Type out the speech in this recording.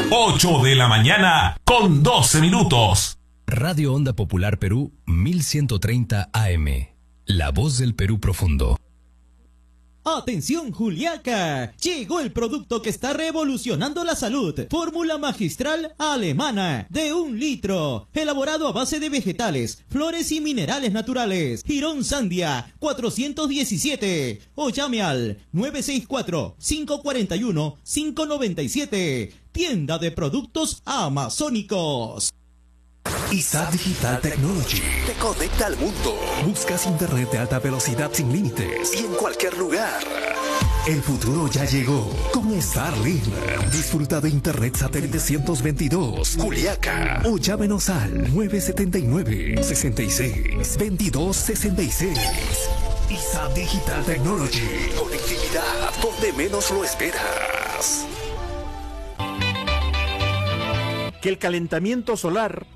8 de la mañana con 12 minutos. Radio Onda Popular Perú 1130 AM. La voz del Perú profundo. ¡Atención, Juliaca! Llegó el producto que está revolucionando la salud. Fórmula magistral alemana de 1 litro. Elaborado a base de vegetales, flores y minerales naturales. Girón Sandia 417. O llame al 964-541-597. Tienda de productos amazónicos. ISA Digital Technology te conecta al mundo. Buscas internet de alta velocidad sin límites y en cualquier lugar. El futuro ya llegó con Starlink. Disfruta de internet satélite 122 Juliaca o llámenos al 979-66-2266. ISA Digital Technology. Conectividad donde menos lo esperas. Que el calentamiento solar